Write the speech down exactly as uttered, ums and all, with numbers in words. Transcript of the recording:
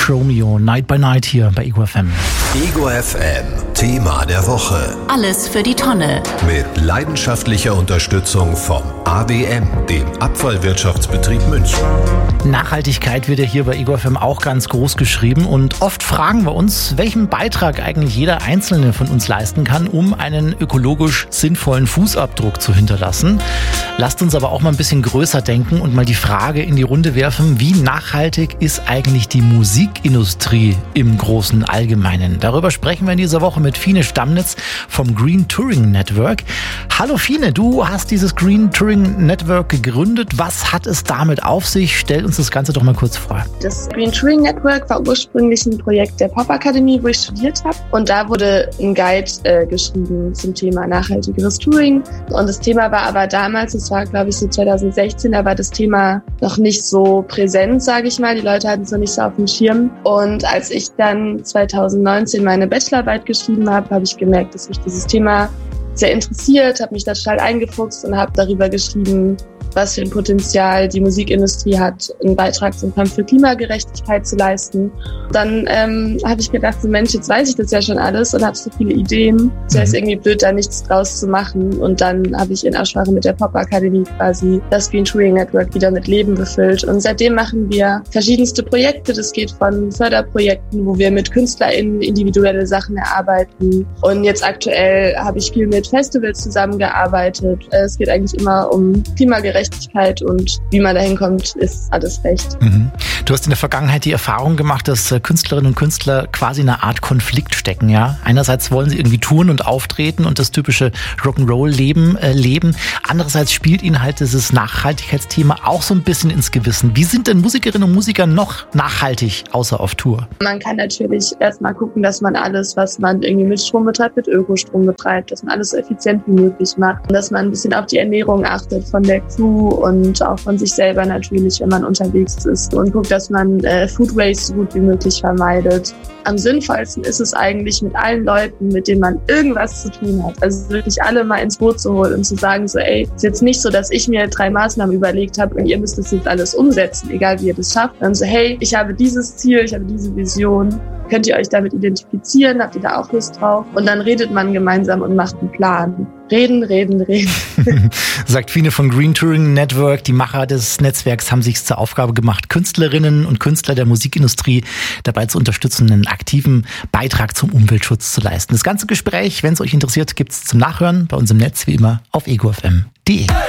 Chromeo, Night by Night hier bei Ego F M. Ego F M, Thema der Woche. Alles für die Tonne. Mit leidenschaftlicher Unterstützung vom A B M, dem Abfallwirtschaftsbetrieb München. Nachhaltigkeit wird ja hier bei Ego F M auch ganz groß geschrieben und oft fragen wir uns, welchen Beitrag eigentlich jeder Einzelne von uns leisten kann, um einen ökologisch sinnvollen Fußabdruck zu hinterlassen. Lasst uns aber auch mal ein bisschen größer denken und mal die Frage in die Runde werfen, wie nachhaltig ist eigentlich die Musikindustrie im großen Allgemeinen? Darüber sprechen wir in dieser Woche mit Fine Stamnitz vom Green Touring Network. Hallo Fine, du hast dieses Green Touring Network gegründet. Was hat es damit auf sich? Stell uns das Ganze doch mal kurz vor. Das Green Touring Network war ursprünglich ein Projekt der Popakademie, wo ich studiert habe. Und da wurde ein Guide äh, geschrieben zum Thema nachhaltigeres Touring. Und das Thema war aber damals, das war glaube ich so zwanzig sechzehn, da war das Thema noch nicht so präsent, sage ich mal. Die Leute hatten es noch nicht so auf dem Schirm. Und als ich dann zwanzig neunzehn meine Bachelorarbeit geschrieben habe, habe ich gemerkt, dass mich dieses Thema sehr interessiert, habe mich da total eingefuchst und habe darüber geschrieben, was für ein Potenzial die Musikindustrie hat, einen Beitrag zum Kampf für Klimagerechtigkeit zu leisten. Dann ähm, habe ich gedacht, so Mensch, jetzt weiß ich das ja schon alles und habe so viele Ideen. Es ist irgendwie blöd, da nichts draus zu machen. Und dann habe ich in Absprache mit der Popakademie quasi das Green Touring Network wieder mit Leben befüllt. Und seitdem machen wir verschiedenste Projekte. Das geht von Förderprojekten, wo wir mit KünstlerInnen individuelle Sachen erarbeiten. Und jetzt aktuell habe ich viel mit Festivals zusammengearbeitet. Es geht eigentlich immer um Klimagerechtigkeit. Und wie man dahin kommt, ist alles recht. Mhm. Du hast in der Vergangenheit die Erfahrung gemacht, dass Künstlerinnen und Künstler quasi in einer Art Konflikt stecken. Ja? Einerseits wollen sie irgendwie touren und auftreten und das typische Rock'n'Roll-Leben äh, leben. Andererseits spielt ihnen halt dieses Nachhaltigkeitsthema auch so ein bisschen ins Gewissen. Wie sind denn Musikerinnen und Musiker noch nachhaltig, außer auf Tour? Man kann natürlich erstmal gucken, dass man alles, was man irgendwie mit Strom betreibt, mit Ökostrom betreibt, dass man alles so effizient wie möglich macht und dass man ein bisschen auf die Ernährung achtet von der Crew und auch von sich selber natürlich, wenn man unterwegs ist und guckt, dass man äh, Food Waste so gut wie möglich vermeidet. Am sinnvollsten ist es eigentlich mit allen Leuten, mit denen man irgendwas zu tun hat. Also wirklich alle mal ins Boot zu holen und zu sagen so, ey, ist jetzt nicht so, dass ich mir drei Maßnahmen überlegt habe und ihr müsst das jetzt alles umsetzen, egal wie ihr das schafft. Dann so, hey, ich habe dieses Ziel, ich habe diese Vision. Könnt ihr euch damit identifizieren? Habt ihr da auch Lust drauf? Und dann redet man gemeinsam und macht einen Plan. Reden, reden, reden. Sagt Fine von Green Touring Network. Die Macher des Netzwerks haben sich zur Aufgabe gemacht, Künstlerinnen und Künstler der Musikindustrie dabei zu unterstützen, einen aktiven Beitrag zum Umweltschutz zu leisten. Das ganze Gespräch, wenn es euch interessiert, gibt's zum Nachhören bei uns im Netz, wie immer, auf ego f m punkt d e.